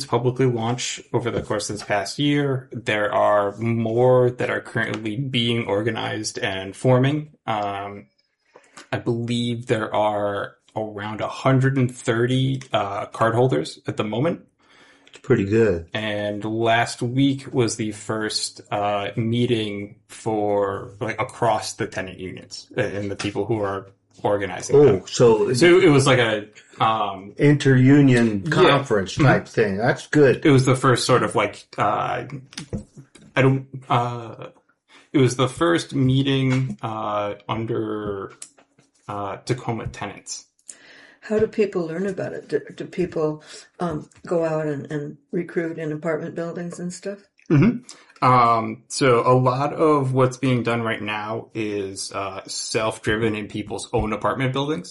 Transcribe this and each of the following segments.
publicly launch over the course of this past year. There are more that are currently being organized and forming. I believe there are around 130 cardholders at the moment. Pretty good. And last week was the first meeting for across the tenant unions and the people who are organizing them. So it was like a inter-union conference type thing. That's good. It was the first sort of it was the first meeting under Tacoma tenants. How do people learn about it? Do people go out and recruit in apartment buildings and stuff? Mm-hmm. So a lot of what's being done right now is self-driven in people's own apartment buildings.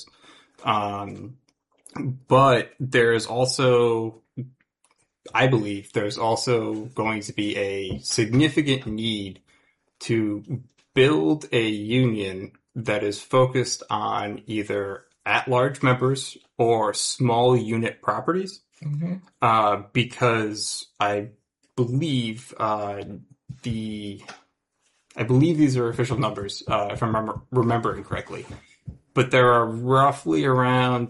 But there's also, I believe, there's also going to be a significant need to build a union that is focused on either at-large members or small unit properties, because I believe these are official numbers, if I'm remembering correctly. But there are roughly around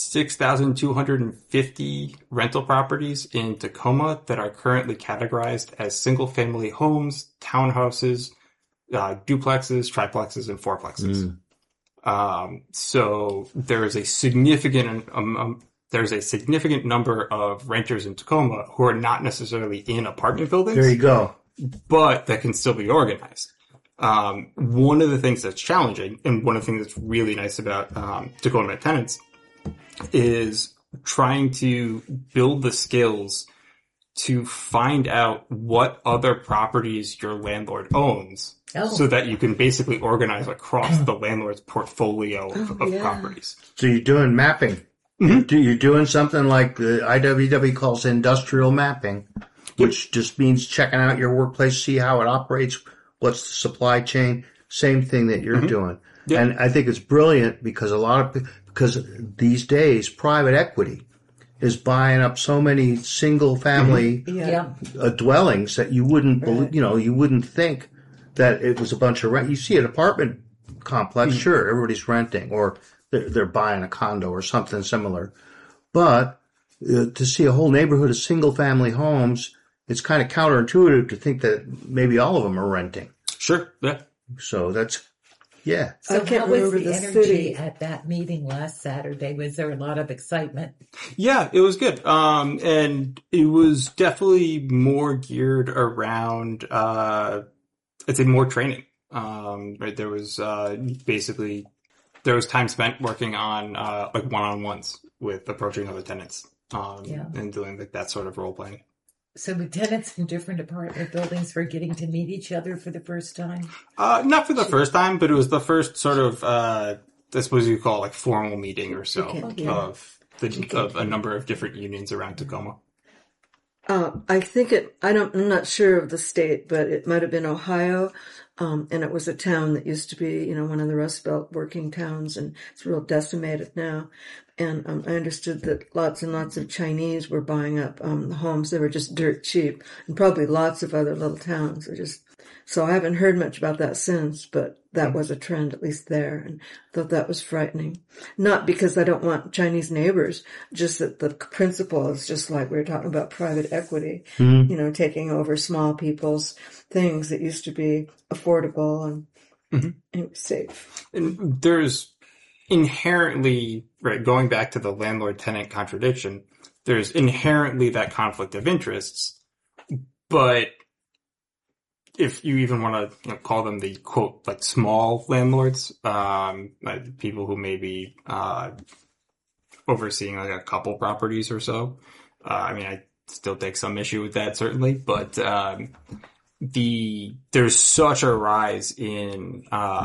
6,250 rental properties in Tacoma that are currently categorized as single-family homes, townhouses, duplexes, triplexes, and fourplexes. So there is a significant number of renters in Tacoma who are not necessarily in apartment buildings. There you go. But that can still be organized. One of the things that's challenging, and one of the things that's really nice about Tacoma tenants, is trying to build the skills to find out what other properties your landlord owns, so that you can basically organize across the landlord's portfolio of properties. So you're doing mapping. You're doing something like the IWW calls industrial mapping, which just means checking out your workplace, see how it operates, what's the supply chain, same thing that you're doing. Yep. And I think it's brilliant because because these days private equity is buying up so many single family dwellings that you wouldn't believe, you wouldn't think that it was a bunch of rent. You see an apartment complex, sure, everybody's renting, or they're buying a condo or something similar. But to see a whole neighborhood of single family homes, it's kind of counterintuitive to think that maybe all of them are renting. Sure, yeah. So that's, So how was the energy at that meeting last Saturday? Was there a lot of excitement? Yeah, it was good. And it was definitely more geared around, I'd say more training. Right, there was there was time spent working on one-on-ones with approaching other tenants, and doing that sort of role playing. So the tenants in different apartment buildings were getting to meet each other for the first time? Not for the first time, but it was the first sort of, I suppose you call it formal meeting or so of a number of different unions around Tacoma. I think I'm not sure of the state, but it might have been Ohio. And it was a town that used to be, one of the Rust Belt working towns, and it's real decimated now. And I understood that lots and lots of Chinese were buying up the homes. They were just dirt cheap, and probably lots of other little towns. So I haven't heard much about that since, but that was a trend, at least there, and I thought that was frightening. Not because I don't want Chinese neighbors, just that the principle is just like we were talking about private equity, taking over small people's things that used to be affordable and it was safe. And there's inherently, right, going back to the landlord-tenant contradiction, there's inherently that conflict of interests, but if you even want to call them the quote small landlords, people who may be overseeing a couple properties or so. I still take some issue with that certainly, but there's such a rise in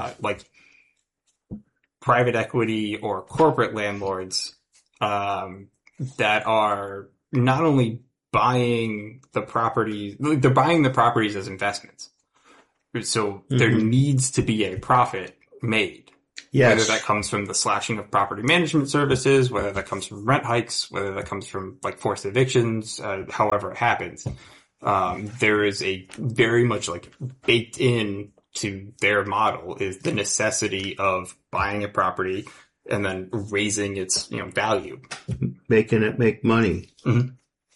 private equity or corporate landlords that are not only buying the properties, they're buying the properties as investments. So there needs to be a profit made. Yes. Whether that comes from the slashing of property management services, whether that comes from rent hikes, whether that comes from like forced evictions, however it happens. There is a very much like baked in to their model is the necessity of buying a property and then raising its, value. Making it make money. Mm-hmm.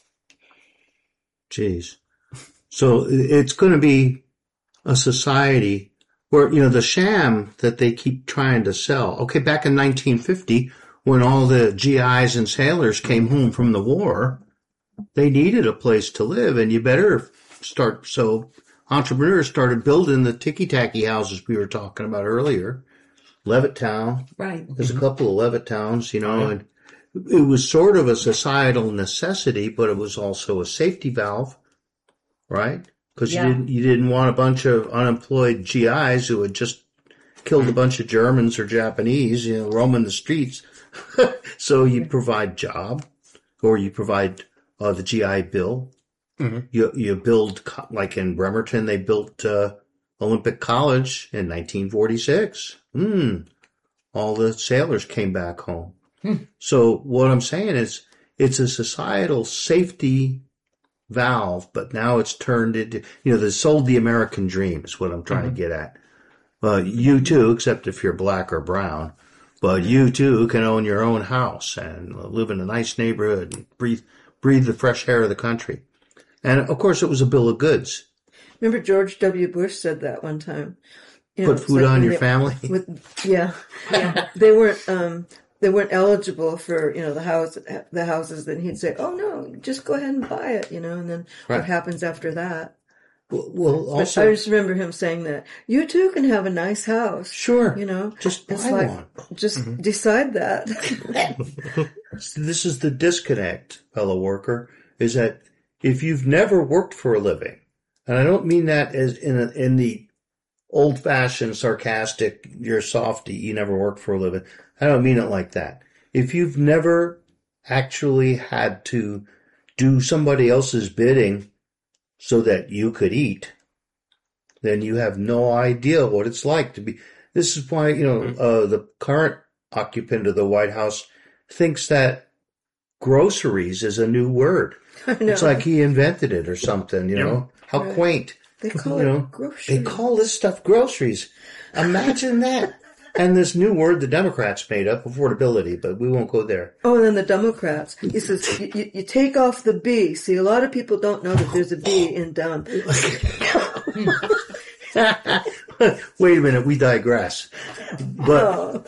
Jeez. So it's going to be a society where, the sham that they keep trying to sell. Okay, back in 1950, when all the GIs and sailors came home from the war, they needed a place to live, and you better start. So entrepreneurs started building the ticky-tacky houses we were talking about earlier. Levittown. Right. There's a couple of Levittowns, and it was sort of a societal necessity, but it was also a safety valve, right? Because you didn't want a bunch of unemployed GIs who had just killed a bunch of Germans or Japanese, roaming the streets. So you provide job, or you provide the GI Bill. Mm-hmm. You build, like in Bremerton, they built Olympic College in 1946. All the sailors came back home. So what I'm saying is it's a societal safety valve, but now it's turned into, they sold the American dream is what I'm trying to get at. You too, except if you're black or brown, but you too can own your own house and live in a nice neighborhood and breathe the fresh air of the country. And of course it was a bill of goods. Remember George W. Bush said that one time. Put food on your family. They weren't eligible for, the houses. Then he'd say, "Oh no, just go ahead and buy it," and then what happens after that? Well, also, I just remember him saying that you too can have a nice house. Sure, just buy one. Just decide that. This is the disconnect, fellow worker, is that if you've never worked for a living, and I don't mean that as in the old-fashioned, sarcastic, you're softy, you never worked for a living. I don't mean it like that. If you've never actually had to do somebody else's bidding so that you could eat, then you have no idea what it's like to be. This is why, the current occupant of the White House thinks that groceries is a new word. It's like he invented it or something, How quaint. They call it groceries. They call this stuff groceries. Imagine that. And this new word the Democrats made up, affordability, but we won't go there. Oh, and then the Democrats. He says, you take off the B. See, a lot of people don't know that there's a B in dumb. Wait a minute, we digress. But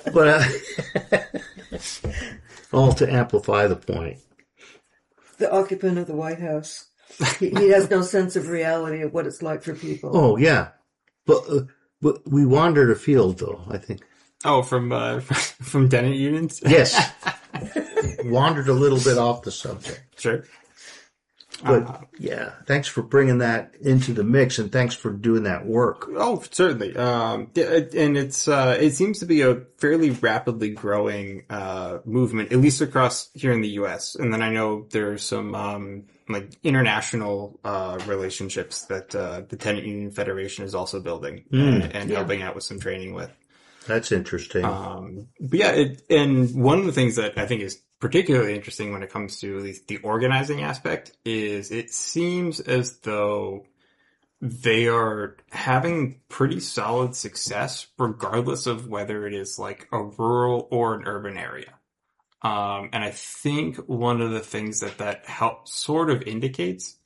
all to amplify the point. The occupant of the White House. He has no sense of reality of what it's like for people. Oh, yeah. But we wandered afield, though, I think. Oh, from tenant unions? Yes. Wandered a little bit off the subject. Sure. But, thanks for bringing that into the mix, and thanks for doing that work. Oh, certainly. And it seems to be a fairly rapidly growing movement, at least across here in the U.S. And then I know there's some international relationships that the Tenant Union Federation is also building and helping out with some training with. That's interesting. And one of the things that I think is particularly interesting when it comes to at least the organizing aspect is it seems as though they are having pretty solid success regardless of whether it is like a rural or an urban area. And I think one of the things that helps sort of indicates,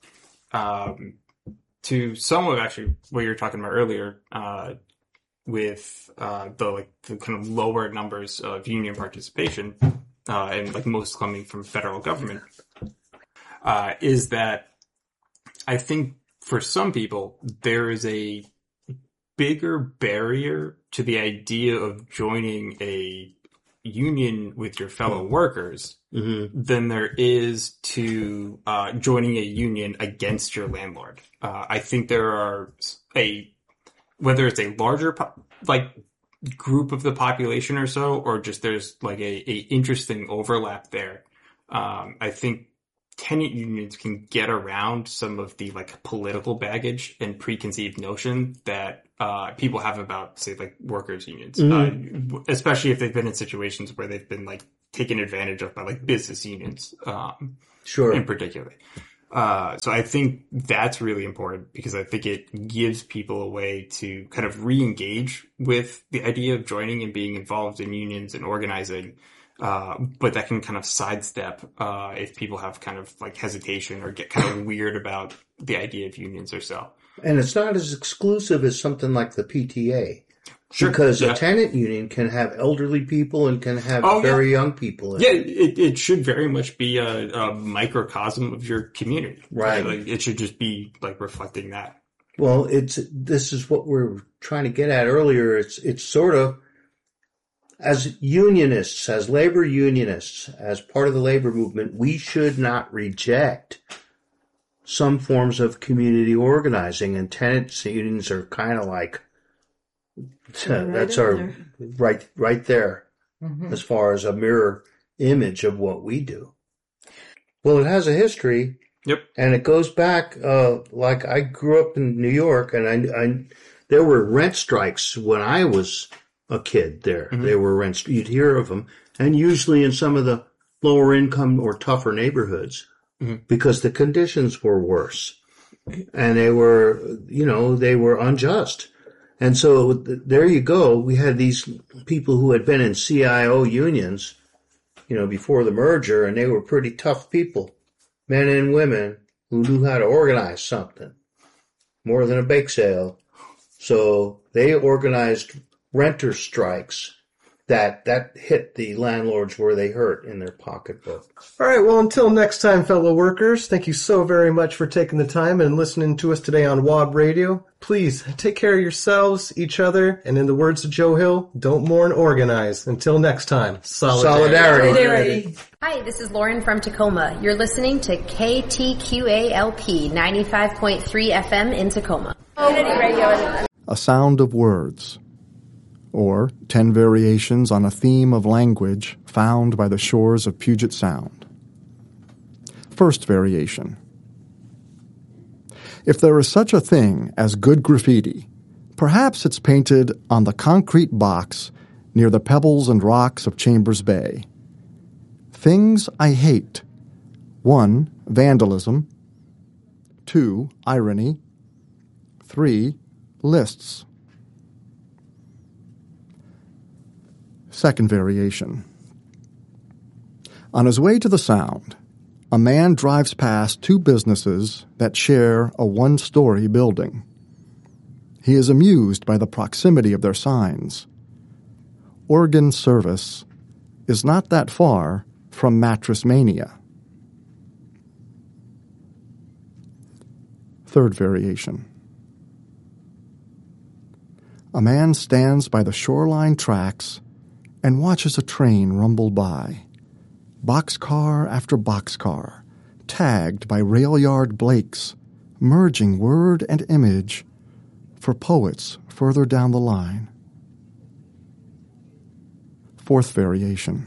to some of actually what you were talking about earlier, with the kind of lower numbers of union participation, and most coming from federal government, is that I think for some people there is a bigger barrier to the idea of joining a union with your fellow workers than there is to joining a union against your landlord. I think there are whether it's a larger group of the population or so, or just there's a interesting overlap there. I think tenant unions can get around some of the political baggage and preconceived notion that people have about, say, like workers' unions, especially if they've been in situations where they've been like taken advantage of by like business unions, Sure. in particular. So I think that's really important because I think it gives people a way to kind of re-engage with the idea of joining and being involved in unions and organizing. But that can kind of sidestep, if people have kind of like hesitation or get kind of weird about the idea of unions or so. And it's not as exclusive as something like the PTA. Sure. Because a tenant union can have elderly people and can have very young people in it. It should very much be a microcosm of your community. Right. Like, it should just be like reflecting that. Well, this is what we're trying to get at earlier. It's sort of, as unionists, as labor unionists, as part of the labor movement, we should not reject some forms of community organizing, and tenants unions are kind of like, that's our right there, as far as a mirror image of what we do. Well, it has a history. Yep. And it goes back, like I grew up in New York, and there were rent strikes when I was a kid there. There were rent, you'd hear of them, and usually in some of the lower income or tougher neighborhoods, because the conditions were worse. And they were unjust. And so there you go. We had these people who had been in CIO unions, before the merger, and they were pretty tough people, men and women who knew how to organize something more than a bake sale. So they organized renter strikes that hit the landlords where they hurt in their pocketbook. All right, well, until next time, fellow workers, thank you so very much for taking the time and listening to us today on WAB Radio. Please take care of yourselves, each other, and in the words of Joe Hill, don't mourn, organize. Until next time, solidarity. Hi, this is Lauren from Tacoma. You're listening to KTQALP 95.3 FM in Tacoma. A Sound of Words, or 10 Variations on a Theme of Language Found by the Shores of Puget Sound. First variation. If there is such a thing as good graffiti, perhaps it's painted on the concrete box near the pebbles and rocks of Chambers Bay. Things I hate. 1. Vandalism. 2. Irony. 3. Lists. Second variation. On his way to the Sound, a man drives past two businesses that share a one-story building. He is amused by the proximity of their signs. Organ Service is not that far from Mattress Mania. Third variation. A man stands by the shoreline tracks and watches a train rumble by. Boxcar after boxcar, tagged by rail yard Blakes, merging word and image for poets further down the line. Fourth variation.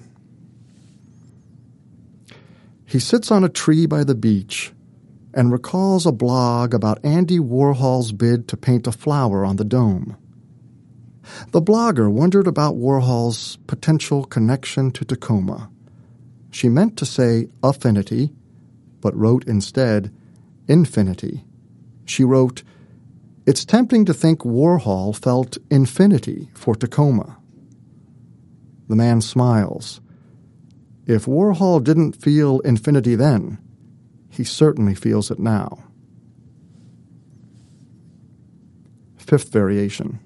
He sits on a tree by the beach and recalls a blog about Andy Warhol's bid to paint a flower on the dome. The blogger wondered about Warhol's potential connection to Tacoma. She meant to say affinity, but wrote instead infinity. She wrote, "It's tempting to think Warhol felt infinity for Tacoma." The man smiles. If Warhol didn't feel infinity then, he certainly feels it now. Fifth variation.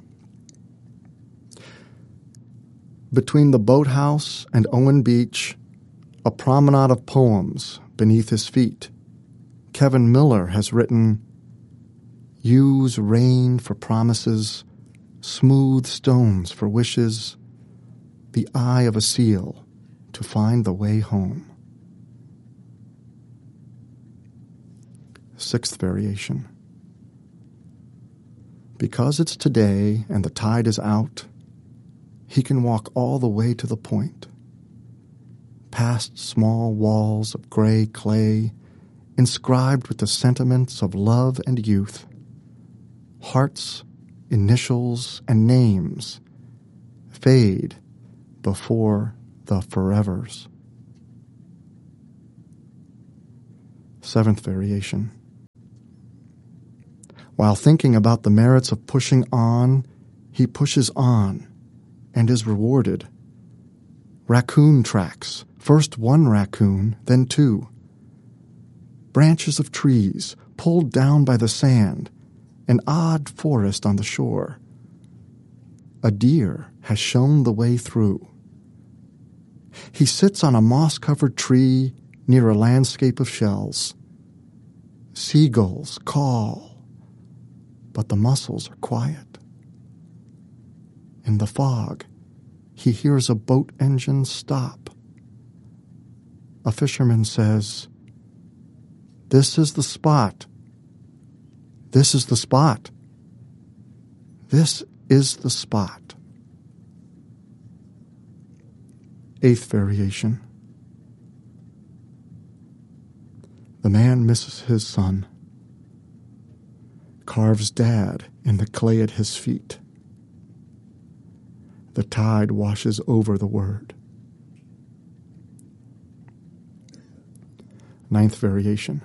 Between the boathouse and Owen Beach, a promenade of poems beneath his feet. Kevin Miller has written, "Use rain for promises, smooth stones for wishes, the eye of a seal to find the way home." Sixth variation. Because it's today and the tide is out, he can walk all the way to the point, past small walls of gray clay inscribed with the sentiments of love and youth, hearts initials, and names fade before the forevers. 7th variation. While thinking about the merits of pushing on, he pushes on and is rewarded. Raccoon tracks, first one raccoon, then two. Branches of trees pulled down by the sand, an odd forest on the shore. A deer has shown the way through. He sits on a moss-covered tree near a landscape of shells. Seagulls call, but the mussels are quiet. In the fog, he hears a boat engine stop. A fisherman says, "This is the spot. This is the spot. This is the spot." 8th variation. The man misses his son, carves dad in the clay at his feet. The tide washes over the word. 9th variation.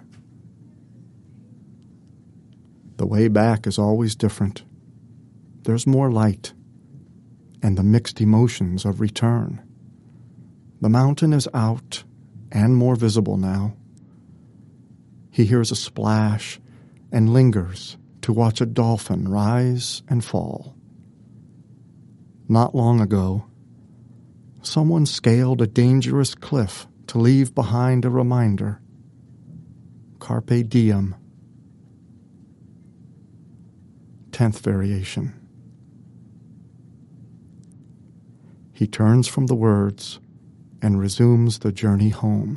The way back is always different. There's more light and the mixed emotions of return. The mountain is out and more visible now. He hears a splash and lingers to watch a dolphin rise and fall. Not long ago, someone scaled a dangerous cliff to leave behind a reminder. Carpe diem. 10th variation. He turns from the words and resumes the journey home.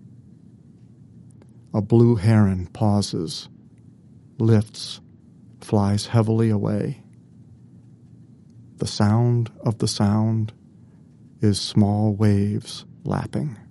A blue heron pauses, lifts, flies heavily away. The sound of the sound is small waves lapping.